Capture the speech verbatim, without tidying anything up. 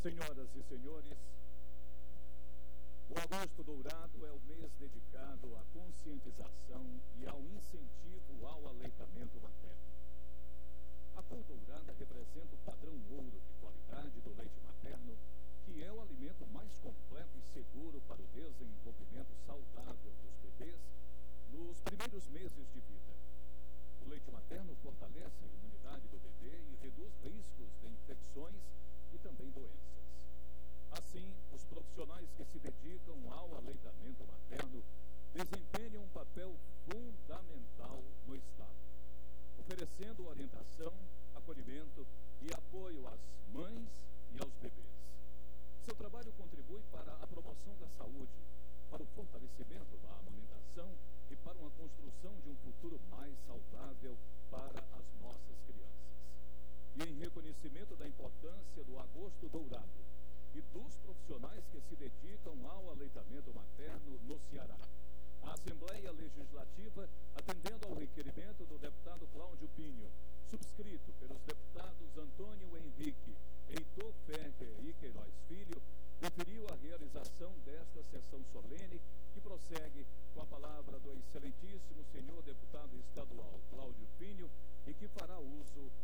Senhoras e senhores, o Agosto Dourado é o mês dedicado à conscientização e ao incentivo ao aleitamento materno. A cor dourada representa o padrão ouro de qualidade do leite materno, que é o alimento mais completo e seguro para o desenvolvimento saudável dos bebês nos primeiros meses de vida. O leite materno fortalece a imunidade do bebê e reduz riscos de infecções e também doenças. Assim, os profissionais que se dedicam ao aleitamento materno desempenham um papel fundamental no Estado, oferecendo orientação, acolhimento e apoio às mães e aos bebês. Seu trabalho contribui para a promoção da saúde, para o fortalecimento da amamentação e para uma construção de um futuro mais saudável para as nossas crianças. E em reconhecimento da importância do Agosto Dourado e dos profissionais que se dedicam ao aleitamento materno no Ceará, a Assembleia Legislativa, atendendo ao requerimento do deputado Cláudio Pinho, subscrito pelos deputados Antônio Henrique, Heitor Ferrer e Queiroz Filho, deferiu a realização desta sessão solene, que prossegue com a palavra do excelentíssimo senhor deputado estadual Cláudio Pinho, e que fará uso